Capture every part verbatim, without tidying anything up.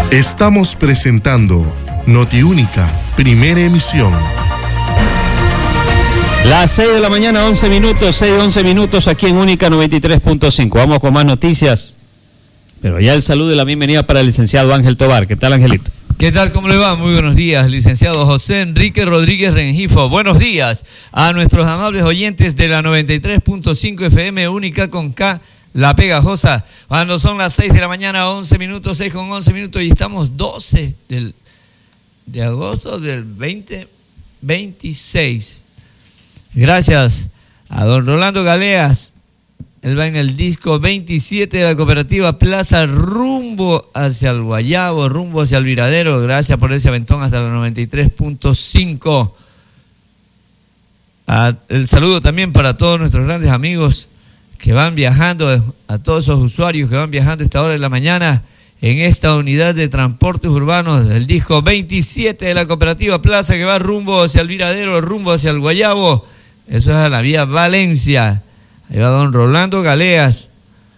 Estamos presentando Notiúnica, primera emisión. Las seis de la mañana, once minutos, seis, once minutos aquí en Única noventa y tres punto cinco. Vamos con más noticias. Pero ya el saludo y la bienvenida para el licenciado Ángel Tobar. ¿Qué tal, Angelito? ¿Qué tal? ¿Cómo le va? Muy buenos días, licenciado José Enrique Rodríguez Rengifo. Buenos días a nuestros amables oyentes de la noventa y tres punto cinco F M Única con K, La Pegajosa. Cuando son las seis de la mañana, once minutos, seis con once minutos, y estamos doce del, de agosto del veinte veintiséis. Gracias a don Rolando Galeas. Él va en el disco veintisiete de la cooperativa Plaza, rumbo hacia el Guayabo, rumbo hacia el Viradero. Gracias por ese aventón hasta la noventa y tres punto cinco. Ah, el saludo también para todos nuestros grandes amigos que van viajando, a todos esos usuarios que van viajando a esta hora de la mañana en esta unidad de transportes urbanos del disco veintisiete de la cooperativa Plaza, que va rumbo hacia el Viradero, rumbo hacia el Guayabo. Eso es a la vía Valencia. Ahí va don Rolando Galeas.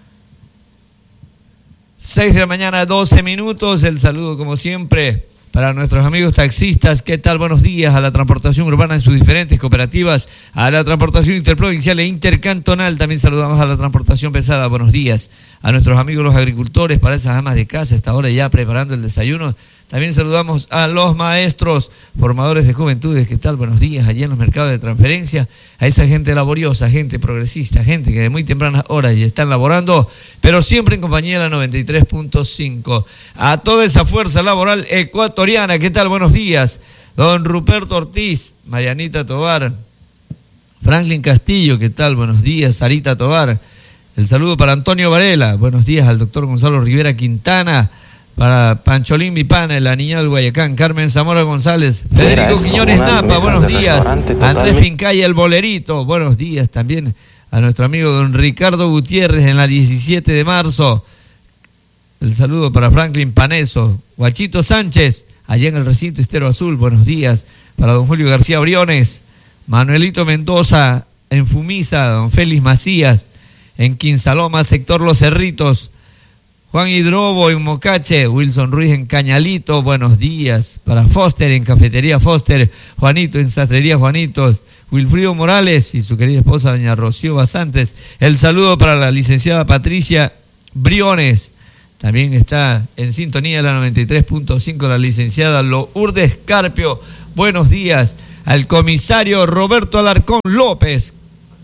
seis de la mañana, doce minutos. El saludo, como siempre, para nuestros amigos taxistas. ¿Qué tal? Buenos días a la transportación urbana en sus diferentes cooperativas, a la transportación interprovincial e intercantonal. También saludamos a la transportación pesada. Buenos días a nuestros amigos los agricultores, para esas amas de casa, a esta hora ya preparando el desayuno. También saludamos a los maestros, formadores de juventudes. ¿Qué tal? Buenos días allí en los mercados de transferencia. A esa gente laboriosa, gente progresista, gente que de muy tempranas horas ya están laborando, pero siempre en compañía de la noventa y tres punto cinco. A toda esa fuerza laboral ecuatoriana. ¿Qué tal? Buenos días. Don Ruperto Ortiz, Marianita Tobar, Franklin Castillo. ¿Qué tal? Buenos días. Sarita Tobar. El saludo para Antonio Varela. Buenos días al doctor Gonzalo Rivera Quintana. Para Pancholín Vipana, la niña del Guayacán, Carmen Zamora González, Federico esto, Quiñones Napa, buenos días. Andrés Pincaya, el Bolerito, buenos días también a nuestro amigo don Ricardo Gutiérrez en la diecisiete de marzo. El saludo para Franklin Paneso, Guachito Sánchez, allá en el recinto Estero Azul, buenos días. Para don Julio García Briones, Manuelito Mendoza en Fumisa, don Félix Macías en Quinsaloma, sector Los Cerritos. Juan Hidrobo en Mocache, Wilson Ruiz en Cañalito, buenos días. Para Foster en Cafetería Foster, Juanito en Sastrería Juanitos, Wilfrido Morales y su querida esposa doña Rocío Basantes. El saludo para la licenciada Patricia Briones. También está en sintonía de la noventa y tres punto cinco la licenciada Lourdes Carpio. Buenos días al comisario Roberto Alarcón López.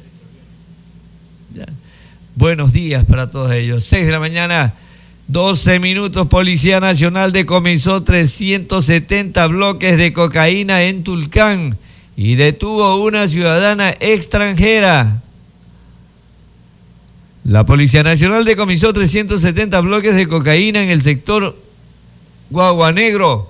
Ya. Buenos días para todos ellos. seis de la mañana. doce minutos, Policía Nacional decomisó trescientos setenta bloques de cocaína en Tulcán y detuvo una ciudadana extranjera. La Policía Nacional decomisó trescientos setenta bloques de cocaína en el sector Guaguanegro,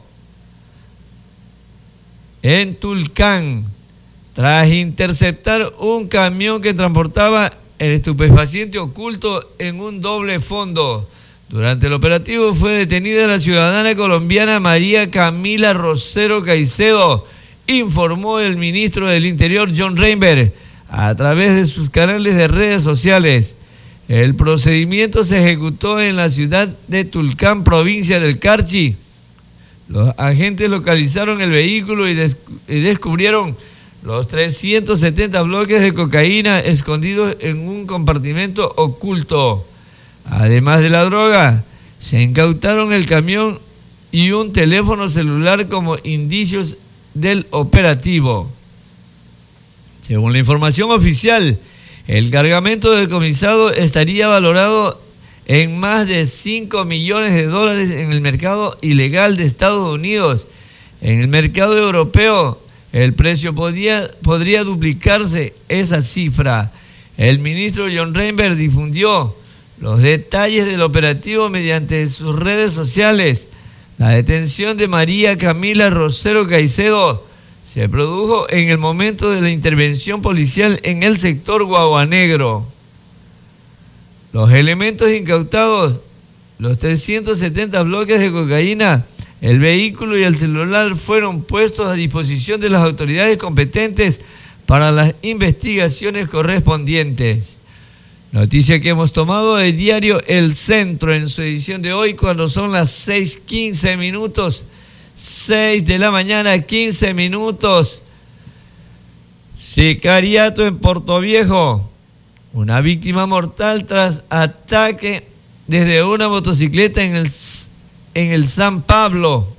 en Tulcán, tras interceptar un camión que transportaba el estupefaciente oculto en un doble fondo. Durante el operativo fue detenida la ciudadana colombiana María Camila Rosero Caicedo, informó el ministro del Interior John Reinberg a través de sus canales de redes sociales. El procedimiento se ejecutó en la ciudad de Tulcán, provincia del Carchi. Los agentes localizaron el vehículo y, des- y descubrieron los trescientos setenta bloques de cocaína escondidos en un compartimento oculto. Además de la droga, se incautaron el camión y un teléfono celular como indicios del operativo. Según la información oficial, el cargamento decomisado estaría valorado en más de cinco millones de dólares en el mercado ilegal de Estados Unidos. En el mercado europeo, el precio podía, podría duplicarse esa cifra. El ministro John Reinberg difundió los detalles del operativo mediante sus redes sociales. La detención de María Camila Rosero Caicedo se produjo en el momento de la intervención policial en el sector Guaguanegro. Los elementos incautados, los trescientos setenta bloques de cocaína, el vehículo y el celular fueron puestos a disposición de las autoridades competentes para las investigaciones correspondientes. Noticia que hemos tomado del diario El Centro en su edición de hoy, cuando son las seis quince minutos, seis de la mañana, quince minutos. Sicariato en Portoviejo. Una víctima mortal tras ataque desde una motocicleta en el, en el San Pablo.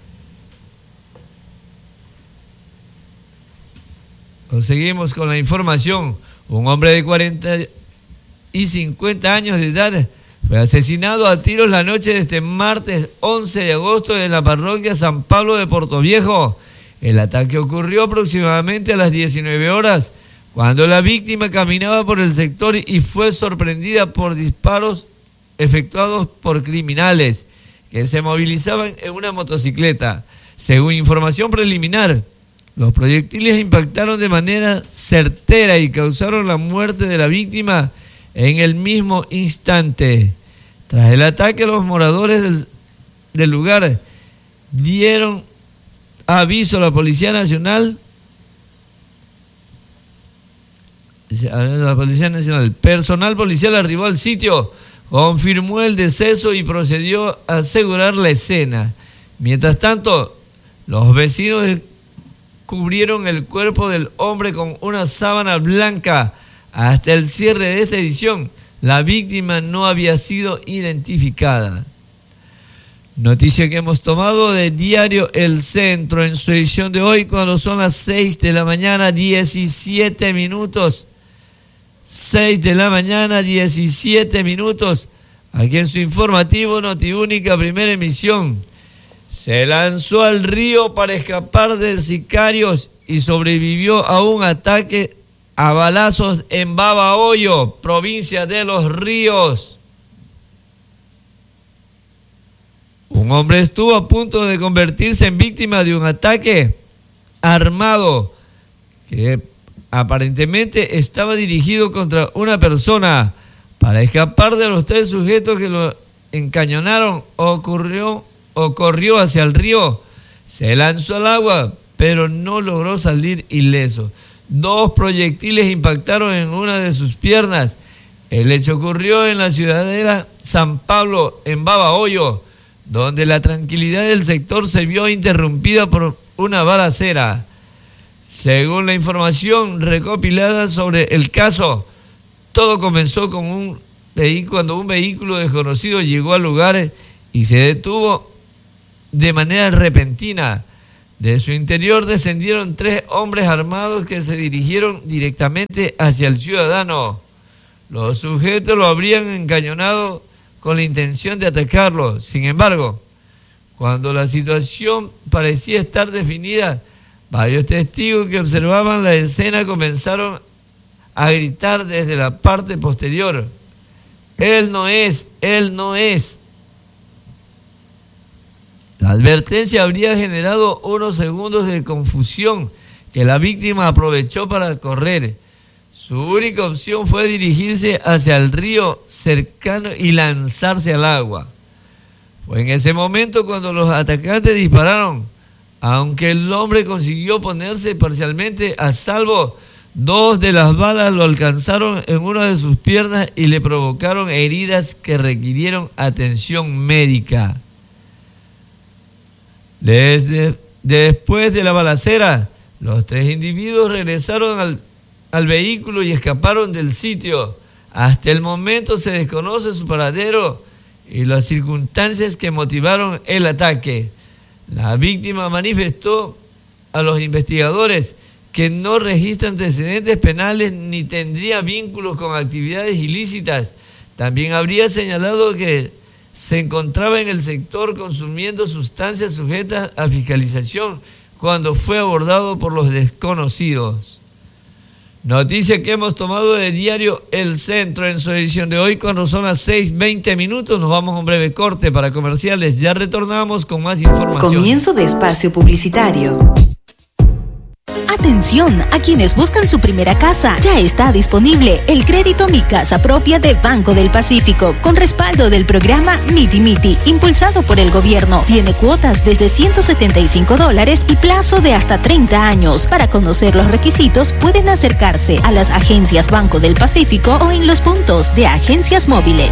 Seguimos con la información. Un hombre de cuarenta y cincuenta años de edad fue asesinado a tiros la noche de este martes once de agosto en la parroquia San Pablo de Portoviejo. El ataque ocurrió aproximadamente a las diecinueve horas, cuando la víctima caminaba por el sector y fue sorprendida por disparos efectuados por criminales que se movilizaban en una motocicleta. Según información preliminar, los proyectiles impactaron de manera certera y causaron la muerte de la víctima en el mismo instante. Tras el ataque, los moradores del, del lugar dieron aviso a la Policía Nacional. La Policía Nacional. Personal policial arribó al sitio, confirmó el deceso y procedió a asegurar la escena. Mientras tanto, los vecinos cubrieron el cuerpo del hombre con una sábana blanca. Hasta el cierre de esta edición, la víctima no había sido identificada. Noticia que hemos tomado del diario El Centro en su edición de hoy, cuando son las seis de la mañana, diecisiete minutos. seis de la mañana, diecisiete minutos. Aquí en su informativo Notiúnica, primera emisión. Se lanzó al río para escapar de sicarios y sobrevivió a un ataque a balazos en Babahoyo, provincia de Los Ríos. Un hombre estuvo a punto de convertirse en víctima de un ataque armado que aparentemente estaba dirigido contra una persona. Para escapar de los tres sujetos que lo encañonaron, ocurrió o corrió hacia el río, se lanzó al agua, pero no logró salir ileso. Dos proyectiles impactaron en una de sus piernas. El hecho ocurrió en la ciudadela San Pablo, en Babahoyo, donde la tranquilidad del sector se vio interrumpida por una balacera. Según la información recopilada sobre el caso, todo comenzó con un vehículo, cuando un vehículo desconocido llegó al lugar y se detuvo de manera repentina. De su interior descendieron tres hombres armados que se dirigieron directamente hacia el ciudadano. Los sujetos lo habrían encañonado con la intención de atacarlo. Sin embargo, cuando la situación parecía estar definida, varios testigos que observaban la escena comenzaron a gritar desde la parte posterior: "Él no es, él no es". La advertencia habría generado unos segundos de confusión que la víctima aprovechó para correr. Su única opción fue dirigirse hacia el río cercano y lanzarse al agua. Fue en ese momento cuando los atacantes dispararon. Aunque el hombre consiguió ponerse parcialmente a salvo, dos de las balas lo alcanzaron en una de sus piernas y le provocaron heridas que requirieron atención médica. Desde, después de la balacera, los tres individuos regresaron al, al vehículo y escaparon del sitio. Hasta el momento se desconoce su paradero y las circunstancias que motivaron el ataque. La víctima manifestó a los investigadores que no registra antecedentes penales ni tendría vínculos con actividades ilícitas. También habría señalado que se encontraba en el sector consumiendo sustancias sujetas a fiscalización cuando fue abordado por los desconocidos. Noticia que hemos tomado del diario El Centro en su edición de hoy, cuando son las seis veinte minutos. Nos vamos a un breve corte para comerciales. Ya retornamos con más información. Comienzo de espacio publicitario. Atención a quienes buscan su primera casa. Ya está disponible el crédito Mi Casa Propia de Banco del Pacífico, con respaldo del programa Miti Miti, impulsado por el gobierno. Tiene cuotas desde ciento setenta y cinco dólares y plazo de hasta treinta años. Para conocer los requisitos, pueden acercarse a las agencias Banco del Pacífico o en los puntos de agencias móviles.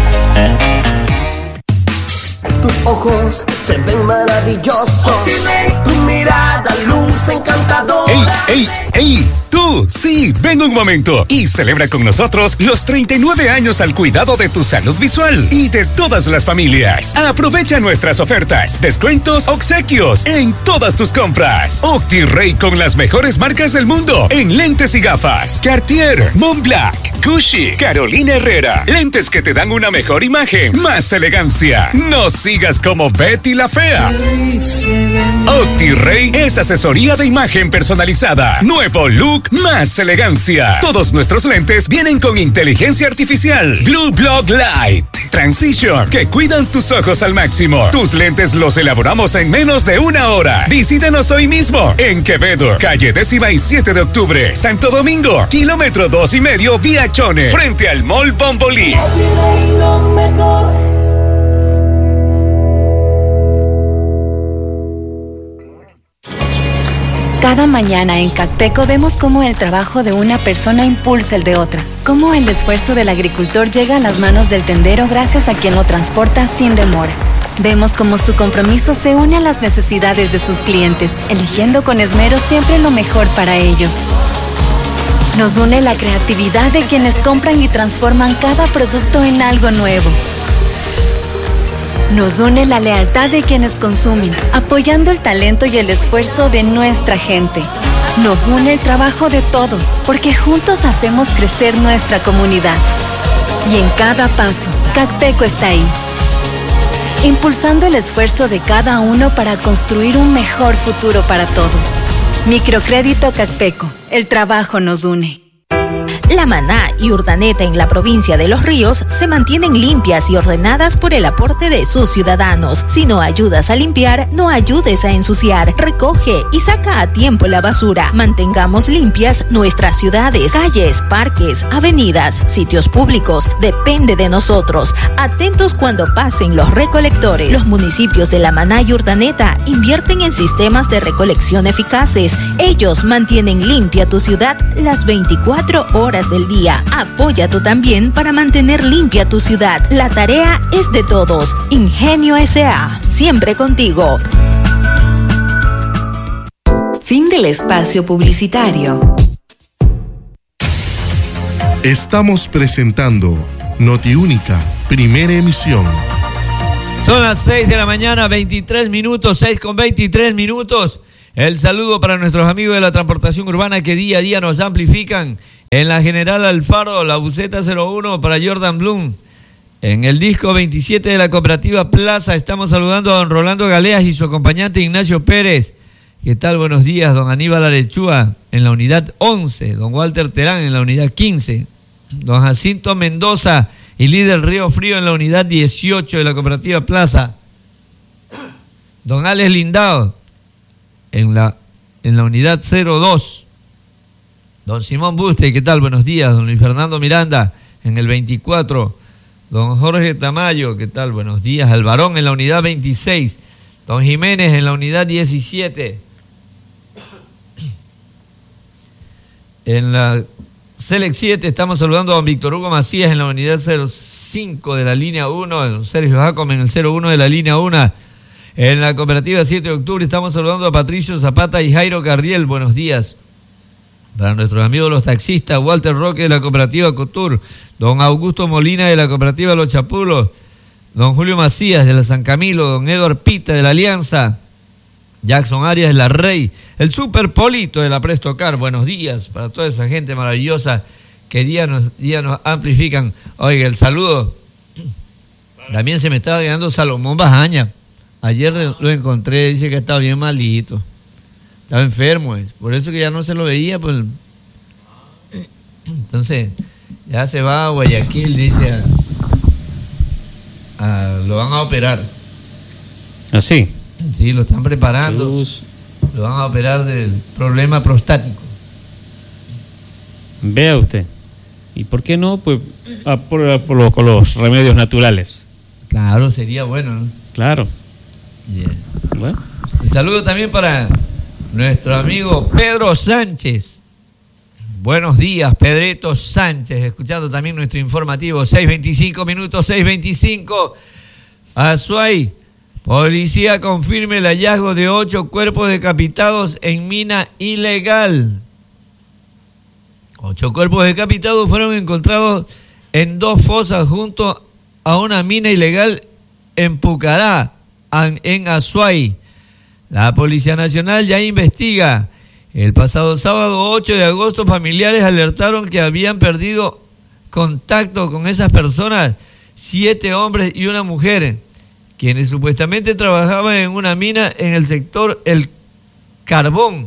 Tus ojos se ven maravillosos. Tu mirada luce encantadora. ¡Ey, ey, ey! ¡Tú! Sí, ven un momento y celebra con nosotros los treinta y nueve años al cuidado de tu salud visual y de todas las familias. Aprovecha nuestras ofertas, descuentos, obsequios en todas tus compras. OptiRay con las mejores marcas del mundo en lentes y gafas. Cartier, Montblanc, Gucci, Carolina Herrera. Lentes que te dan una mejor imagen, más elegancia. No sigas como Betty la Fea. OptiRay es asesoría de imagen personalizada. Nuevo look, más elegancia. Todos nuestros lentes vienen con inteligencia artificial. Blue Block Light Transition, que cuidan tus ojos al máximo. Tus lentes los elaboramos en menos de una hora. Visítanos hoy mismo en Quevedo, calle décima y siete de octubre. Santo Domingo, kilómetro dos y medio vía Chone, frente al Mall Bombolí. Cada mañana en Cacteco vemos cómo el trabajo de una persona impulsa el de otra, cómo el esfuerzo del agricultor llega a las manos del tendero gracias a quien lo transporta sin demora. Vemos cómo su compromiso se une a las necesidades de sus clientes, eligiendo con esmero siempre lo mejor para ellos. Nos une la creatividad de quienes compran y transforman cada producto en algo nuevo. Nos une la lealtad de quienes consumen, apoyando el talento y el esfuerzo de nuestra gente. Nos une el trabajo de todos, porque juntos hacemos crecer nuestra comunidad. Y en cada paso, Cacteco está ahí, impulsando el esfuerzo de cada uno para construir un mejor futuro para todos. Microcrédito Cacteco, el trabajo nos une. La Maná y Urdaneta en la provincia de Los Ríos se mantienen limpias y ordenadas por el aporte de sus ciudadanos. Si no ayudas a limpiar, no ayudes a ensuciar. Recoge y saca a tiempo la basura. Mantengamos limpias nuestras ciudades, calles, parques, avenidas, sitios públicos. Depende de nosotros. Atentos cuando pasen los recolectores. Los municipios de La Maná y Urdaneta invierten en sistemas de recolección eficaces. Ellos mantienen limpia tu ciudad las veinticuatro horas del día. Apoya tú también para mantener limpia tu ciudad. La tarea es de todos. Ingenio S A, siempre contigo. Fin del espacio publicitario. Estamos presentando Notiúnica, primera emisión. Son las seis de la mañana, veintitrés minutos, seis con veintitrés minutos. El saludo para nuestros amigos de la transportación urbana que día a día nos amplifican. En la General Alfaro, la buseta cero uno para Jordan Bloom. En el disco veintisiete de la Cooperativa Plaza estamos saludando a don Rolando Galeas y su acompañante Ignacio Pérez. ¿Qué tal? Buenos días, don Aníbal Arechúa en la unidad once, don Walter Terán en la unidad quince, don Jacinto Mendoza y líder Río Frío en la unidad dieciocho de la Cooperativa Plaza, don Alex Lindao en la, en la unidad cero dos, don Simón Buste, ¿qué tal? Buenos días, don Luis Fernando Miranda en el veinticuatro, don Jorge Tamayo, ¿qué tal? Buenos días, Alvarón en la unidad veintiséis, don Jiménez en la unidad diecisiete, en la Select siete estamos saludando a don Víctor Hugo Macías en la unidad cero cinco de la línea uno, don Sergio Jacom en el cero uno de la línea uno. En la Cooperativa siete de octubre estamos saludando a Patricio Zapata y Jairo Carriel. Buenos días. Para nuestros amigos los taxistas, Walter Roque de la Cooperativa Cotur, don Augusto Molina de la Cooperativa Los Chapulos, don Julio Macías de la San Camilo, don Edward Pita de la Alianza, Jackson Arias de la Rey, el Super Polito de la Prestocar. Buenos días para toda esa gente maravillosa que día nos, día nos amplifican. Oiga, el saludo. También se me estaba quedando Salomón Bajaña. Ayer lo encontré, dice que estaba bien malito. Estaba enfermo, es. Por eso que ya no se lo veía. Pues. Entonces, ya se va a Guayaquil, dice, a, a, lo van a operar. ¿Así? Sí, lo están preparando. Cruz. Lo van a operar del problema prostático. Vea usted. ¿Y por qué no? Pues a, por, a, por los, con los remedios naturales. Claro, sería bueno, ¿no? Claro. Yeah. Bueno. Un saludo también para nuestro amigo Pedro Sánchez. Buenos días, Pedrito Sánchez, escuchando también nuestro informativo, seis veinticinco minutos, seis veinticinco. Azuay, policía confirma el hallazgo de ocho cuerpos decapitados en mina ilegal. Ocho cuerpos decapitados fueron encontrados en dos fosas junto a una mina ilegal en Pucará, en Azuay. La Policía Nacional ya investiga. El pasado sábado ocho de agosto, familiares alertaron que habían perdido contacto con esas personas, siete hombres y una mujer, quienes supuestamente trabajaban en una mina en el sector El Carbón.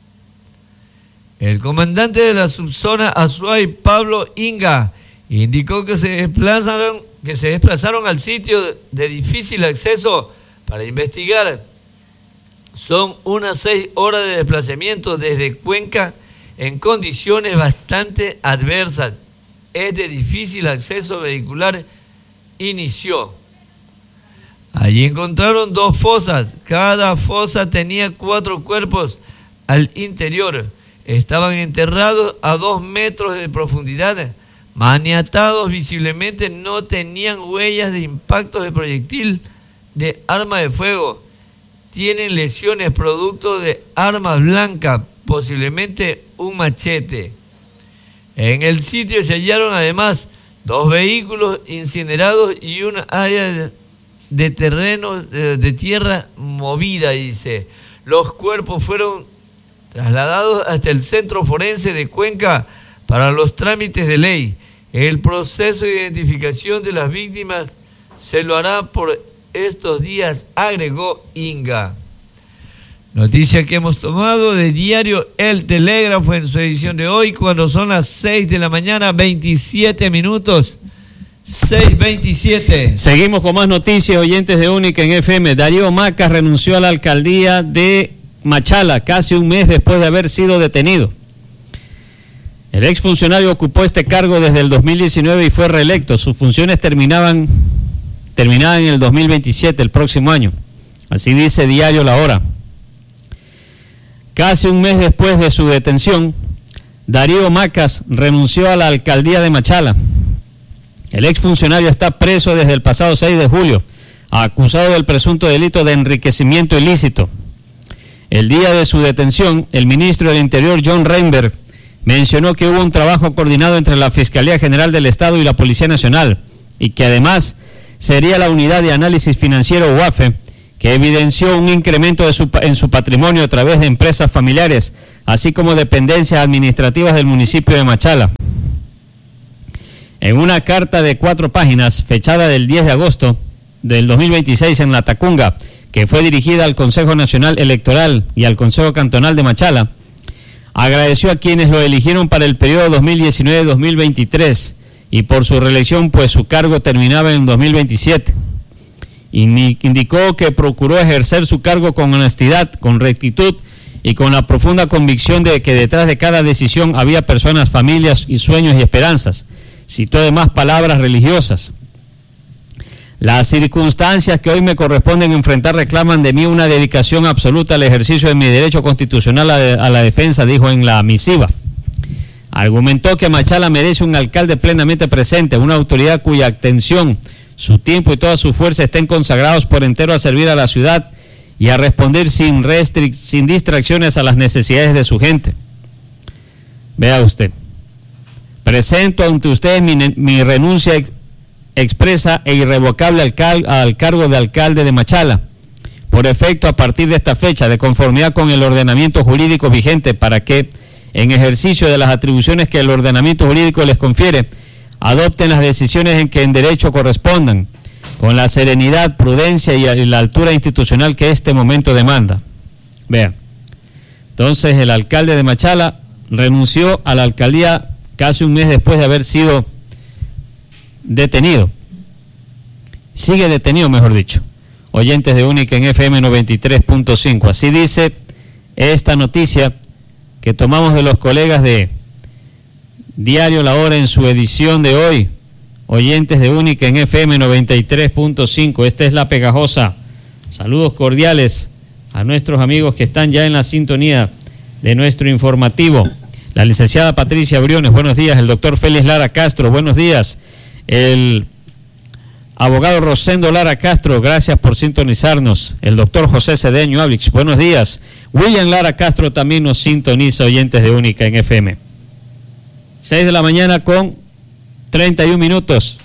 El comandante de la subzona Azuay, Pablo Inga, indicó que se desplazaron, que se desplazaron al sitio de difícil acceso para investigar. Son unas seis horas de desplazamiento desde Cuenca en condiciones bastante adversas. Es de difícil acceso vehicular, inició. Allí encontraron dos fosas. Cada fosa tenía cuatro cuerpos al interior. Estaban enterrados a dos metros de profundidad, maniatados visiblemente, no tenían huellas de impactos de proyectil de arma de fuego. Tienen lesiones producto de armas blancas, posiblemente un machete. En el sitio se hallaron además dos vehículos incinerados y una área de, de terreno de, de tierra movida, dice. Los cuerpos fueron trasladados hasta el Centro Forense de Cuenca para los trámites de ley. El proceso de identificación de las víctimas se lo hará por estos días, agregó Inga. Noticia que hemos tomado de diario El Telégrafo en su edición de hoy, cuando son las seis de la mañana, veintisiete minutos. seis veintisiete. Seguimos con más noticias, oyentes de Única en F M. Darío Macas renunció a la alcaldía de Machala casi un mes después de haber sido detenido. El exfuncionario ocupó este cargo desde el dos mil diecinueve y fue reelecto. Sus funciones terminaban, terminaban en el dos mil veintisiete, el próximo año. Así dice Diario La Hora. Casi un mes después de su detención, Darío Macas renunció a la alcaldía de Machala. El exfuncionario está preso desde el pasado seis de julio, acusado del presunto delito de enriquecimiento ilícito. El día de su detención, el ministro del Interior, John Reinberg, mencionó que hubo un trabajo coordinado entre la Fiscalía General del Estado y la Policía Nacional, y que además sería la Unidad de Análisis Financiero U A F E, que evidenció un incremento de su, en su patrimonio a través de empresas familiares, así como dependencias administrativas del municipio de Machala. En una carta de cuatro páginas, fechada del diez de agosto del dos mil veintiséis en La Tacunga, que fue dirigida al Consejo Nacional Electoral y al Consejo Cantonal de Machala, agradeció a quienes lo eligieron para el periodo dos mil diecinueve a dos mil veintitrés y por su reelección, pues su cargo terminaba en dos mil veintisiete. Indicó que procuró ejercer su cargo con honestidad, con rectitud y con la profunda convicción de que detrás de cada decisión había personas, familias y sueños y esperanzas. Citó además palabras religiosas. Las circunstancias que hoy me corresponden enfrentar reclaman de mí una dedicación absoluta al ejercicio de mi derecho constitucional a, de, a la defensa, dijo en la misiva. Argumentó que Machala merece un alcalde plenamente presente, una autoridad cuya atención, su tiempo y toda su fuerza estén consagrados por entero a servir a la ciudad y a responder sin, restric- sin distracciones a las necesidades de su gente. Vea usted. Presento ante ustedes mi, mi renuncia ex- expresa e irrevocable al, cal- al cargo de alcalde de Machala, por efecto a partir de esta fecha, de conformidad con el ordenamiento jurídico vigente, para que, en ejercicio de las atribuciones que el ordenamiento jurídico les confiere, adopten las decisiones en que en derecho correspondan, con la serenidad, prudencia y la altura institucional que este momento demanda. Vean, entonces el alcalde de Machala renunció a la alcaldía casi un mes después de haber sido detenido. Sigue detenido, mejor dicho. Oyentes de Única en F M noventa y tres punto cinco. Así dice esta noticia que tomamos de los colegas de Diario La Hora en su edición de hoy. Oyentes de Única en F M noventa y tres punto cinco. Esta es La Pegajosa. Saludos cordiales a nuestros amigos que están ya en la sintonía de nuestro informativo. La licenciada Patricia Briones, buenos días. El doctor Félix Lara Castro, buenos días. El abogado Rosendo Lara Castro, gracias por sintonizarnos. El doctor José Cedeño Ablix, buenos días. William Lara Castro también nos sintoniza, oyentes de Única en F M. seis de la mañana con treinta y un minutos.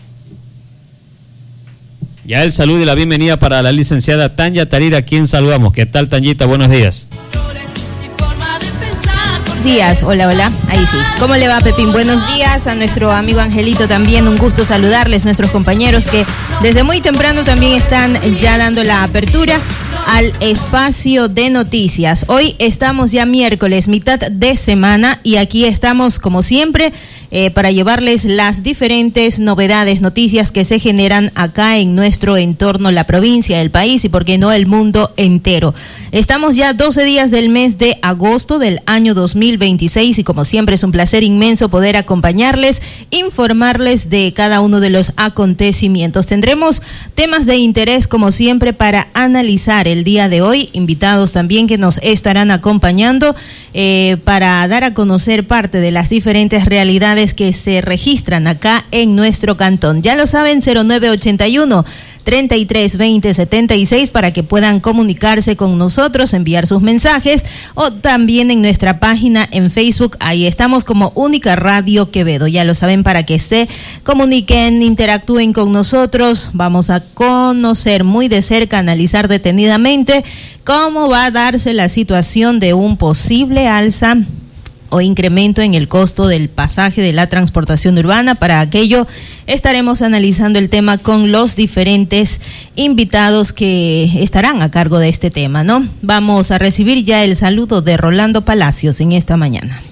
Ya el saludo y la bienvenida para la licenciada Tanya Tarira, a quien saludamos. ¿Qué tal, Tanyita? Buenos días. Buenos días, hola, hola, ahí sí. ¿Cómo le va, Pepín? Buenos días a nuestro amigo Angelito también, un gusto saludarles, nuestros compañeros que desde muy temprano también están ya dando la apertura al espacio de noticias. Hoy estamos ya miércoles, mitad de semana, y aquí estamos como siempre eh, para llevarles las diferentes novedades, noticias que se generan acá en nuestro entorno, la provincia, el país y por qué no el mundo entero. Estamos ya doce días del mes de agosto del año dos mil veintiséis y como siempre es un placer inmenso poder acompañarles, informarles de cada uno de los acontecimientos. Tendremos temas de interés como siempre para analizar el día de hoy, invitados también que nos estarán acompañando eh, para dar a conocer parte de las diferentes realidades que se registran acá en nuestro cantón. Ya lo saben, cero nueve ochenta y uno, treinta y tres, veinte, setenta y seis para que puedan comunicarse con nosotros, enviar sus mensajes o también en nuestra página en Facebook. Ahí estamos como Única Radio Quevedo. Ya lo saben, para que se comuniquen, interactúen con nosotros. Vamos a conocer muy de cerca, analizar detenidamente cómo va a darse la situación de un posible alza o incremento en el costo del pasaje de la transportación urbana. Para aquello estaremos analizando el tema con los diferentes invitados que estarán a cargo de este tema, ¿no? Vamos a recibir ya el saludo de Rolando Palacios en esta mañana.